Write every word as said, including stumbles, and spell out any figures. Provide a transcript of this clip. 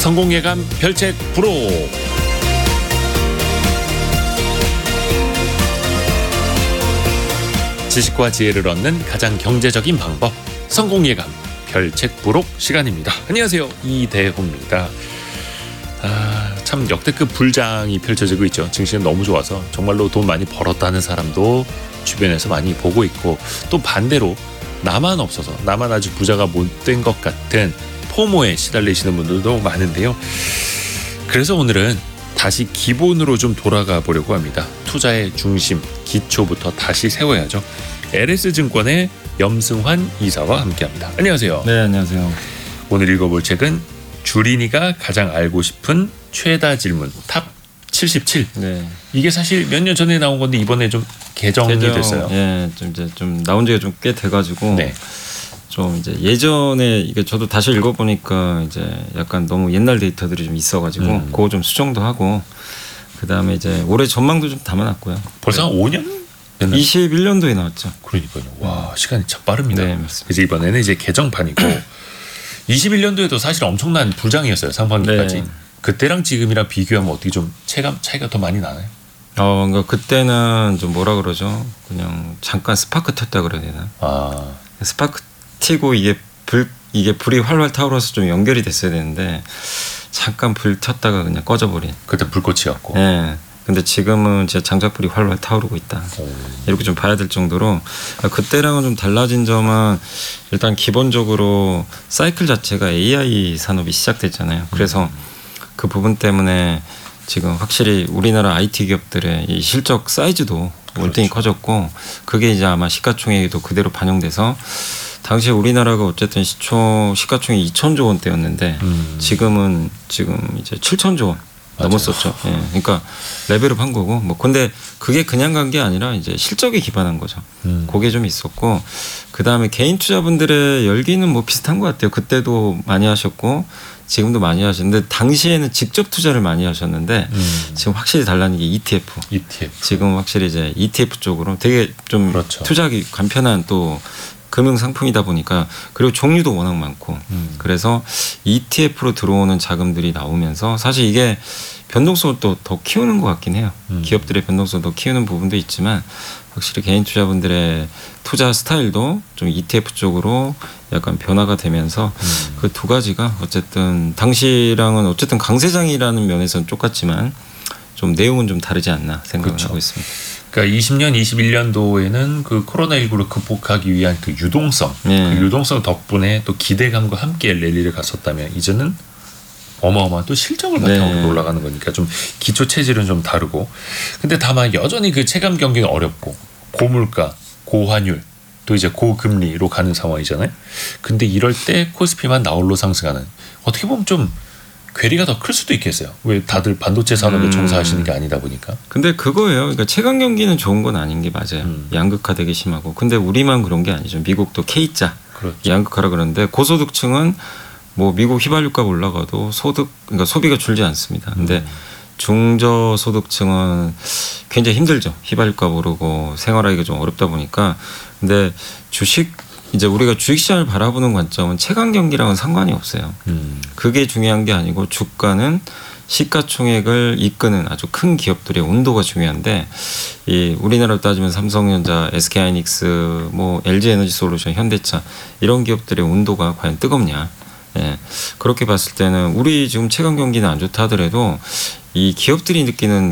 성공예감 별책 부록. 지식과 지혜를 얻는 가장 경제적인 방법, 성공예감 별책 부록 시간입니다. 안녕하세요, 이대호입니다. 아, 참 역대급 불장이 펼쳐지고 있죠. 증시는 너무 좋아서 정말로 돈 많이 벌었다는 사람도 주변에서 많이 보고 있고, 또 반대로 나만 없어서 나만 아직 부자가 못 된 것 같은 포모에 시달리시는 분들도 많은데요. 그래서 오늘은 다시 기본으로 좀 돌아가 보려고 합니다. 투자의 중심, 기초부터 다시 세워야죠. 엘에스증권의 염승환 이사와 함께합니다. 안녕하세요. 네, 안녕하세요. 오늘 읽어볼 책은 주린이가 가장 알고 싶은 최다 질문 탑 칠십칠. 네. 이게 사실 몇 년 전에 나온 건데 이번에 좀 개정이 개정, 됐어요. 예, 좀 이제 좀 나온 지가 좀 꽤 돼가지고. 네. 좀 이제 예전에 이게 저도 다시 읽어보니까 이제 약간 너무 옛날 데이터들이 좀 있어가지고 음. 그거 좀 수정도 하고, 그 다음에 이제 올해 전망도 좀 담아놨고요. 벌써 한 오 년? 됐나요? 이십일 년도에 나왔죠. 그러니까요. 와, 시간이 참 빠릅니다. 네, 맞습니다. 그래서 이번에는 이제 개정판이고 이십일 년도에도 사실 엄청난 불장이었어요, 상반기까지. 네. 그때랑 지금이랑 비교하면 어떻게 좀 체감 차이가 더 많이 나나요? 어, 그러니까 그때는 좀 뭐라 그러죠? 그냥 잠깐 스파크 튀었다 그래야 되나? 아, 스파크 튀고 이게 불 이게 불이 활활 타오르서 좀 연결이 됐어야 되는데 잠깐 불 튀었다가 그냥 꺼져버린. 그때 불꽃이었고. 네. 근데 지금은 진짜 장작불이 활활 타오르고 있다. 오. 이렇게 좀 봐야 될 정도로, 그때랑은 좀 달라진 점은 일단 기본적으로 사이클 자체가 에이아이 산업이 시작됐잖아요. 그래서 음. 그 부분 때문에 지금 확실히 우리나라 아이티 기업들의 이 실적 사이즈도 월등히 그렇죠. 커졌고, 그게 이제 아마 시가총액에도 그대로 반영돼서 당시에 우리나라가 어쨌든 시총 시가총액 이천조 원대였는데 음. 지금은 지금 이제 칠천조 원 넘었었죠. 예, 그러니까 레벨업 한 거고, 뭐 근데 그게 그냥 간 게 아니라 이제 실적에 기반한 거죠. 음. 그게 좀 있었고, 그 다음에 개인 투자분들의 열기는 뭐 비슷한 것 같아요. 그때도 많이 하셨고 지금도 많이 하셨는데, 당시에는 직접 투자를 많이 하셨는데 음. 지금 확실히 달라진 게 이티에프. 이티에프. 지금 확실히 이제 이티에프 쪽으로 되게 좀 그렇죠. 투자하기 간편한 또 금융 상품이다 보니까, 그리고 종류도 워낙 많고 음. 그래서 이티에프로 들어오는 자금들이 나오면서 사실 이게 변동성을 또 더 키우는 것 같긴 해요. 음. 기업들의 변동성을 더 키우는 부분도 있지만 확실히 개인 투자분들의 투자 스타일도 좀 이티에프 쪽으로 약간 변화가 되면서 음. 그 두 가지가 어쨌든 당시랑은 어쨌든 강세장이라는 면에서는 똑같지만 좀 내용은 좀 다르지 않나 생각을 그렇죠. 하고 있습니다. 그러니까 이십 년, 이십일 년도에는 그 코로나십구를 극복하기 위한 그 유동성, 네. 그 유동성 덕분에 또 기대감과 함께 랠리를 갔었다면, 이제는 어마어마한 또 실적을 바탕으로 네. 올라가는 거니까 좀 기초 체질은 좀 다르고, 근데 다만 여전히 그 체감 경기는 어렵고, 고물가, 고환율, 또 이제 고금리로 가는 상황이잖아요. 근데 이럴 때 코스피만 나홀로 상승하는, 어떻게 보면 좀 괴리가 더 클 수도 있겠어요. 왜 다들 반도체 산업에 음. 종사하시는 게 아니다 보니까. 근데 그거예요. 그러니까 최강 경기는 좋은 건 아닌 게 맞아요. 음. 양극화 되게 심하고. 근데 우리만 그런 게 아니죠. 미국도 K자 그렇죠. 양극화라 그러는데, 고소득층은 뭐 미국 휘발유가가 올라가도 소득, 그러니까 소비가 줄지 않습니다. 근데 음. 중저소득층은 굉장히 힘들죠. 휘발유가 오르고 생활하기가 좀 어렵다 보니까. 근데 주식 이제 우리가 주식시장을 바라보는 관점은 최강 경기랑은 상관이 없어요. 음. 그게 중요한 게 아니고, 주가는 시가총액을 이끄는 아주 큰 기업들의 온도가 중요한데, 이 우리나라로 따지면 삼성전자, 에스케이하이닉스, 뭐 엘지에너지솔루션, 현대차 이런 기업들의 온도가 과연 뜨겁냐? 예. 그렇게 봤을 때는 우리 지금 최강 경기는 안 좋다 하더라도 이 기업들이 느끼는